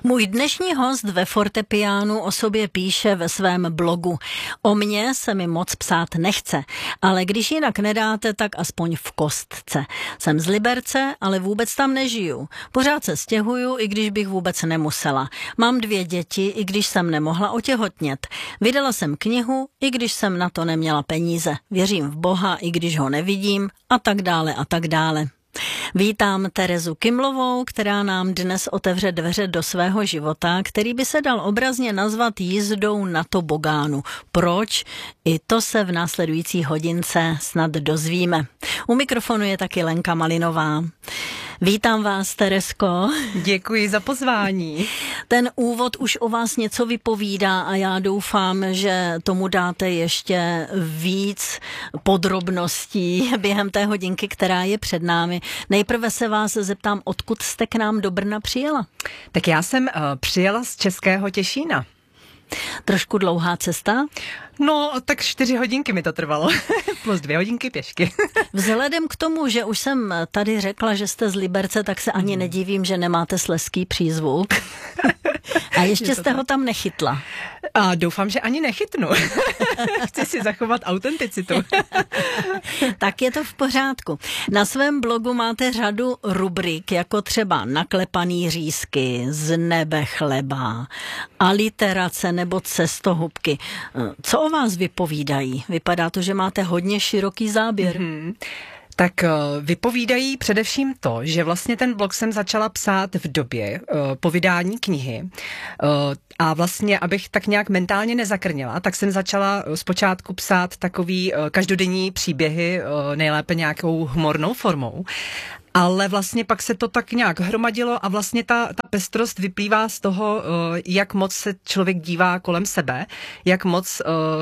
Můj dnešní host ve fortepiánu o sobě píše ve svém blogu. O mně se mi moc psát nechce, ale když jinak nedáte, tak aspoň v kostce. Jsem z Liberce, ale vůbec tam nežiju. Pořád se stěhuju, i když bych vůbec nemusela. Mám 2 děti, i když jsem nemohla otěhotnět. Vydala jsem knihu, i když jsem na to neměla peníze. Věřím v Boha, i když ho nevidím, a tak dále a tak dále. Vítám Terezu Kimlovou, která nám dnes otevře dveře do svého života, který by se dal obrazně nazvat jízdou na tobogánu. Proč? I to se v následující hodince snad dozvíme. U mikrofonu je taky Lenka Malinová. Vítám vás, Terezko. Děkuji za pozvání. Ten úvod už o vás něco vypovídá a já doufám, že tomu dáte ještě víc podrobností během té hodinky, která je před námi. Nejprve se vás zeptám, odkud jste k nám do Brna přijela? Tak já jsem přijela z Českého Těšína. Trošku dlouhá cesta? No, tak 4 hodinky mi to trvalo, plus 2 hodinky pěšky. Vzhledem k tomu, že už jsem tady řekla, že jste z Liberce, tak se ani nedivím, že nemáte slezský přízvuk. A ještě jste ho tam nechytla. A doufám, že ani nechytnu. Chci si zachovat autenticitu. Tak je to v pořádku. Na svém blogu máte řadu rubrik, jako třeba naklepaný řízky, z nebe chleba, aliterace nebo cestohubky. Co o vás vypovídají? Vypadá to, že máte hodně široký záběr. Tak vypovídají především to, že vlastně ten blog jsem začala psát v době po vydání knihy a vlastně, abych tak nějak mentálně nezakrněla, tak jsem začala zpočátku psát takový každodenní příběhy, nejlépe nějakou humornou formou. Ale vlastně pak se to tak nějak hromadilo a vlastně ta pestrost vyplývá z toho, jak moc se člověk dívá kolem sebe, jak moc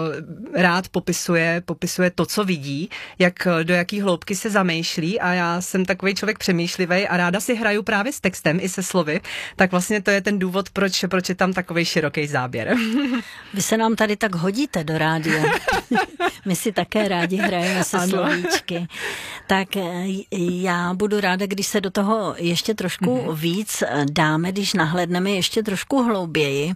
rád popisuje to, co vidí, do jaký hloubky se zamýšlí, a já jsem takový člověk přemýšlivý a ráda si hraju právě s textem i se slovy, tak vlastně to je ten důvod, proč je tam takový široký záběr. Vy se nám tady tak hodíte do rádia. My si také rádi hrajeme se slovíčky. Tak já budu ráda, když se do toho ještě trošku víc dáme, když nahlédneme ještě trošku hlouběji,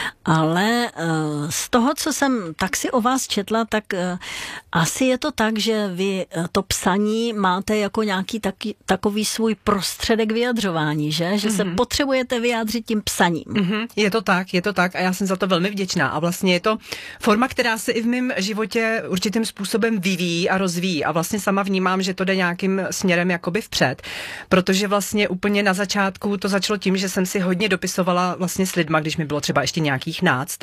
ale z toho, co jsem tak si o vás četla, tak asi je to tak, že vy to psaní máte jako nějaký takový svůj prostředek vyjadřování, že se potřebujete vyjádřit tím psaním. Je to tak a já jsem za to velmi vděčná a vlastně je to forma, která se i v mém životě určitým způsobem vyvíjí a rozvíjí a vlastně sama vnímám, že to jde nějakým směrem jakoby vpřed, protože vlastně úplně na začátku to začalo tím, že jsem si hodně dopisovala vlastně s lidma, když mi bylo třeba ještě nějakých 12,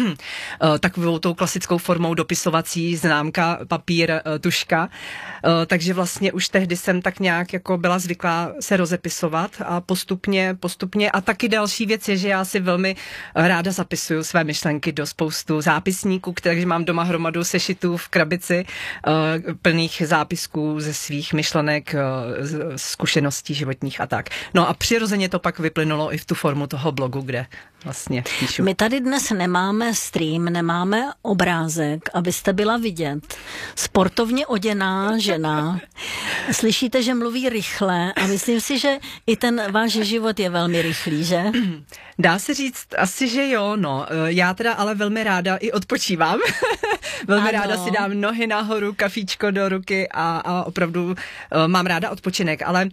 takovou tou klasickou formou dopisovací, známka, papír, tuška, takže vlastně už tehdy jsem tak nějak jako byla zvyklá se rozepisovat a postupně a taky další věc je, že já si velmi ráda zapisuju své myšlenky do spoustu zápisníků, takže mám doma hromadu sešitů v krabici plných zápisků ze svých myšlenek, zkušeností životních a tak. No a přirozeně to pak vyplynulo i v tu formu toho blogu, kde vlastně píšu. My tady dnes nemáme stream, nemáme obrázek, abyste byla vidět. Sportovně oděná žena. Slyšíte, že mluví rychle a myslím si, že i ten váš život je velmi rychlý, že? Dá se říct asi, že jo, no. Já teda ale velmi ráda i odpočívám. Velmi ráda si dám nohy nahoru, kafíčko do ruky a opravdu mám ráda odpočinek, ale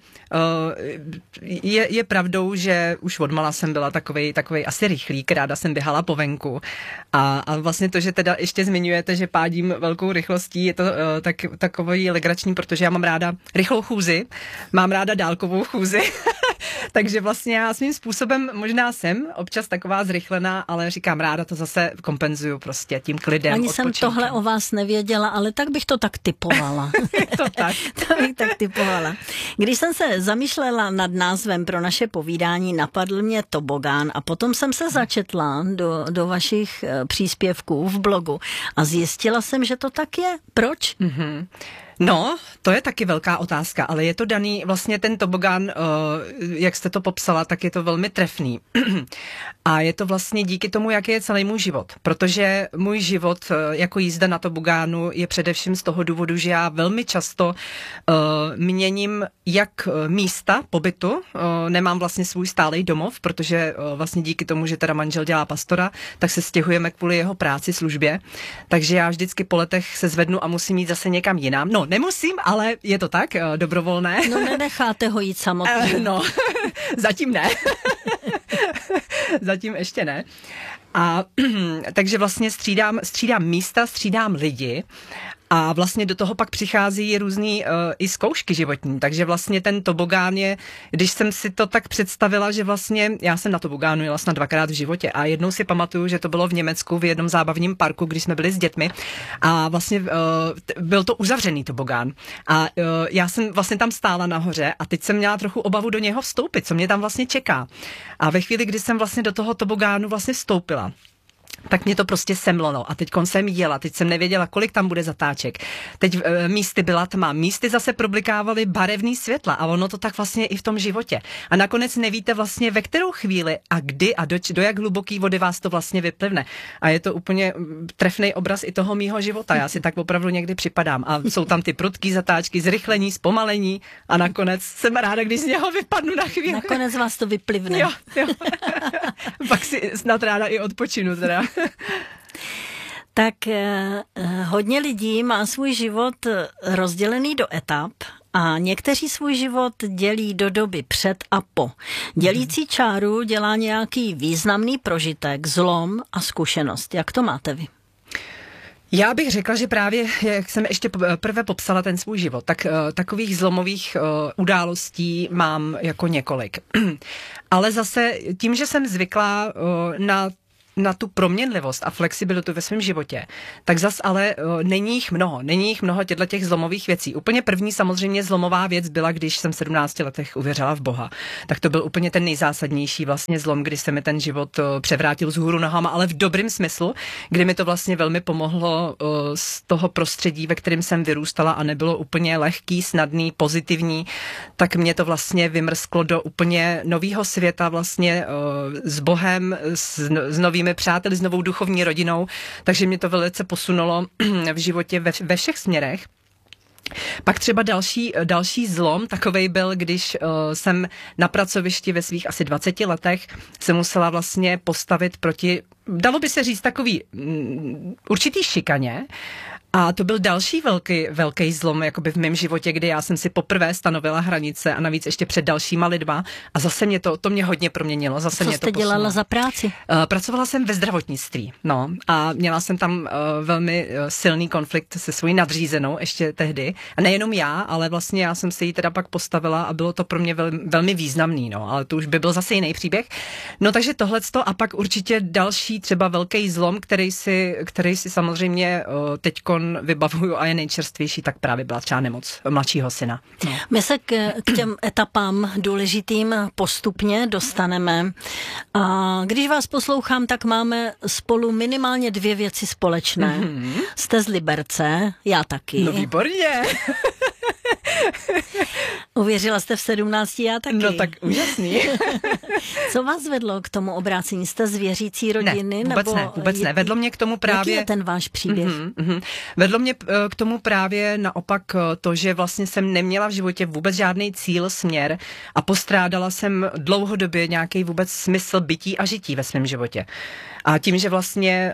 je pravdou, že už odmala jsem byla takovej asi rychlík, ráda jsem běhala po venku a vlastně to, že teda ještě zmiňujete, že pádím velkou rychlostí, je to takový legrační, protože já mám ráda rychlou chůzi, mám ráda dálkovou chůzi. Takže vlastně já svým způsobem možná jsem občas taková zrychlená, ale říkám, ráda to zase kompenzuju prostě tím klidem. Ani jsem tohle o vás nevěděla, ale tak bych to tak typovala. To bych tak typovala. Když jsem se zamýšlela nad názvem pro naše povídání, napadl mě tobogán a potom jsem se začetla do vašich příspěvků v blogu a zjistila jsem, že to tak je. Proč? No, to je taky velká otázka, ale je to daný, vlastně ten tobogán, jak jste to popsala, tak je to velmi trefný. A je to vlastně díky tomu, jaký je celý můj život. Protože můj život jako jízda na tobogánu je především z toho důvodu, že já velmi často měním jak místa pobytu, nemám vlastně svůj stálej domov, protože vlastně díky tomu, že teda manžel dělá pastora, tak se stěhujeme kvůli jeho práci, službě. Takže já vždycky po letech se zvednu a musím jít zase někam jinam. No, nemusím, ale je to tak, dobrovolné. No, nenecháte ho jít samotný. No, zatím ne. Zatím ještě ne. A takže vlastně střídám místa, střídám lidi a vlastně do toho pak přichází různý i zkoušky životní. Takže vlastně ten tobogán je, když jsem si to tak představila, že vlastně já jsem na tobogánu jela snad 2krát v životě a jednou si pamatuju, že to bylo v Německu v jednom zábavním parku, když jsme byli s dětmi a vlastně byl to uzavřený tobogán. A já jsem vlastně tam stála nahoře a teď jsem měla trochu obavu do něho vstoupit, co mě tam vlastně čeká. A ve chvíli, kdy jsem vlastně do toho tobogánu vlastně vstoupila, tak mě to prostě semlilo a teď jsem jela, teď jsem nevěděla, kolik tam bude zatáček. Teď místy byla tma, místy zase problikávaly barevný světla a ono to tak vlastně i v tom životě. A nakonec nevíte vlastně, ve kterou chvíli a kdy a do jak hluboký vody vás to vlastně vyplivne. A je to úplně trefný obraz i toho mýho života. Já si tak opravdu někdy připadám. A jsou tam ty prudký zatáčky, zrychlení, zpomalení a nakonec jsem ráda, když z něho vypadnu na chvíli. Nakonec vás to vyplivne. Jo. Pak si snad ráda i odpočinu teda. Tak hodně lidí má svůj život rozdělený do etap a někteří svůj život dělí do doby před a po. Dělící čáru dělá nějaký významný prožitek, zlom a zkušenost. Jak to máte vy? Já bych řekla, že právě, jak jsem ještě prvé popsala ten svůj život, tak takových zlomových událostí mám jako několik. Ale zase tím, že jsem zvyklá na tu proměnlivost a flexibilitu ve svém životě, tak zas ale není jich mnoho těch zlomových věcí. Úplně první samozřejmě zlomová věc byla, když jsem v 17 letech uvěřila v Boha. Tak to byl úplně ten nejzásadnější vlastně zlom, kdy se mi ten život převrátil vzhůru nohama, ale v dobrým smyslu, kdy mi to vlastně velmi pomohlo z toho prostředí, ve kterém jsem vyrůstala a nebylo úplně lehký, snadný, pozitivní, tak mě to vlastně vymrsklo do úplně nového světa vlastně s Bohem, s novými přáteli, s novou duchovní rodinou, takže mě to velice posunulo v životě ve všech směrech. Pak třeba další zlom takovej byl, když jsem na pracovišti ve svých asi 20 letech se musela vlastně postavit proti, dalo by se říct, takový určitý šikaně. A to byl další velký zlom jakoby v mém životě, kdy já jsem si poprvé stanovila hranice a navíc ještě před dalšíma lidma a zase mě to mě hodně proměnilo. Zase Co mě jste to dělala za práci? Pracovala jsem ve zdravotnictví, a měla jsem tam velmi silný konflikt se svojí nadřízenou ještě tehdy. A nejenom já, ale vlastně já jsem se jí teda pak postavila a bylo to pro mě velmi významný, ale to už by byl zase jiný příběh. No takže tohleto a pak určitě další třeba velký zlom, který si samozřejmě teďkon vybavuju a je nejčerstvější, tak právě byla třeba nemoc mladšího syna. No. My se k těm etapám důležitým postupně dostaneme. A když vás poslouchám, tak máme spolu minimálně 2 věci společné. Mm-hmm. Jste z Liberce, já taky. No výborně. Uvěřila jste v 17, já taky. No tak úžasný. Co vás vedlo k tomu obrácení? Jste z věřící rodiny? Ne, vůbec ne. Vedlo mě k tomu právě... Jaký je ten váš příběh? Vedlo mě k tomu právě naopak to, že vlastně jsem neměla v životě vůbec žádný cíl, směr a postrádala jsem dlouhodobě nějaký vůbec smysl bytí a žití ve svém životě. A tím, že vlastně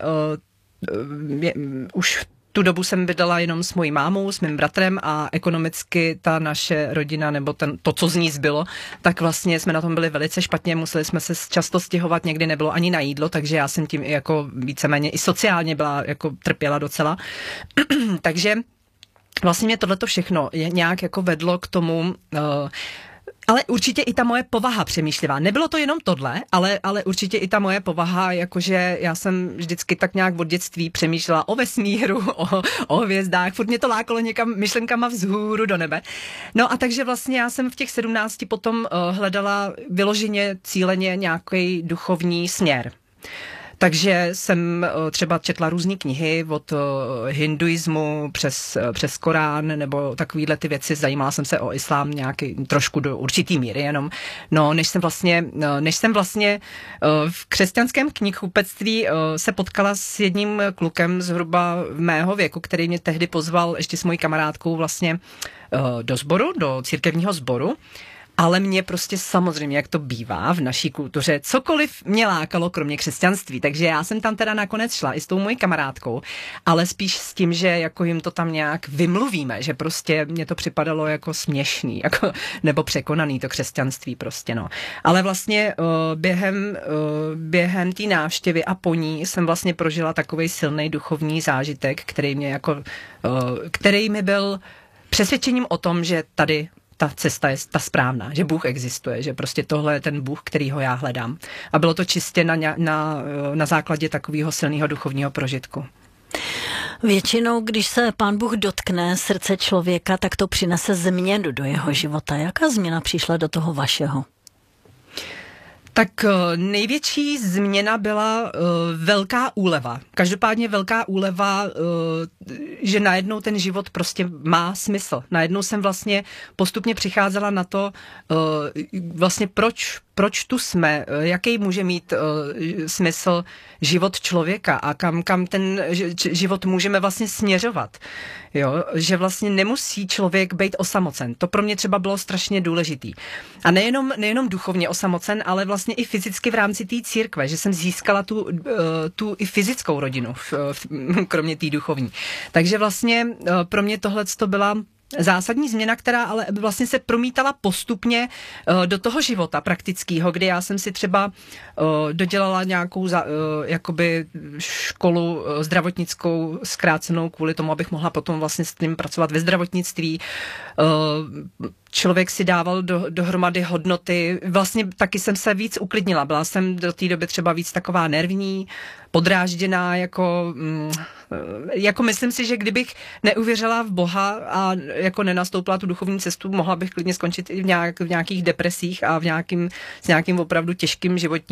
už tu dobu jsem bydlela jenom s mojí mámou, s mým bratrem a ekonomicky ta naše rodina, nebo to, co z ní zbylo, tak vlastně jsme na tom byli velice špatně, museli jsme se často stěhovat, někdy nebylo ani na jídlo, takže já jsem tím i jako víceméně i sociálně byla, jako trpěla docela. Takže vlastně mě tohleto všechno nějak jako vedlo k tomu, ale určitě i ta moje povaha přemýšlivá. Nebylo to jenom tohle, ale určitě i ta moje povaha, jakože já jsem vždycky tak nějak od dětství přemýšlela o vesmíru, o hvězdách, furt mě to lákalo někam myšlenkama vzhůru do nebe. No a takže vlastně já jsem v těch 17 potom hledala vyloženě, cíleně nějaký duchovní směr. Takže jsem třeba četla různé knihy od hinduismu přes Korán nebo takovýhle ty věci. Zajímala jsem se o islám nějaký trošku do určitý míry jenom. No, než jsem vlastně v křesťanském knihkupectví se potkala s jedním klukem zhruba mého věku, který mě tehdy pozval ještě s mojí kamarádkou vlastně do sboru, do církevního sboru. Ale mě prostě samozřejmě, jak to bývá v naší kultuře, cokoliv mě lákalo, kromě křesťanství. Takže já jsem tam teda nakonec šla i s tou mojí kamarádkou, ale spíš s tím, že jako jim to tam nějak vymluvíme, že prostě mě to připadalo jako směšný, jako, nebo překonaný to křesťanství prostě, no. Ale vlastně během té návštěvy a po ní jsem vlastně prožila takovej silný duchovní zážitek, který mi byl přesvědčením o tom, že tady ta cesta je ta správná, že Bůh existuje, že prostě tohle je ten Bůh, kterýho já hledám. A bylo to čistě na základě takového silného duchovního prožitku. Většinou, když se Pán Bůh dotkne srdce člověka, tak to přinese změnu do jeho života. Jaká změna přišla do toho vašeho? Tak největší změna byla velká úleva. Každopádně velká úleva, že najednou ten život prostě má smysl. Najednou jsem vlastně postupně přicházela na to, vlastně proč tu jsme, jaký může mít smysl život člověka a kam ten život můžeme vlastně směřovat. Jo? Že vlastně nemusí člověk být osamocen. To pro mě třeba bylo strašně důležitý. A nejenom duchovně osamocen, ale vlastně i fyzicky v rámci té církve, že jsem získala tu i fyzickou rodinu, kromě té duchovní. Takže vlastně pro mě tohleto byla zásadní změna, která ale vlastně se promítala postupně do toho života praktického, kdy já jsem si třeba dodělala nějakou jakoby školu zdravotnickou zkrácenou kvůli tomu, abych mohla potom vlastně s tím pracovat ve zdravotnictví. Člověk si dával dohromady hodnoty. Vlastně taky jsem se víc uklidnila. Byla jsem do té doby třeba víc taková nervní, podrážděná, jako myslím si, že kdybych neuvěřila v Boha a jako nenastoupila tu duchovní cestu, mohla bych klidně skončit i v nějakých depresích a s nějakým opravdu těžkým životním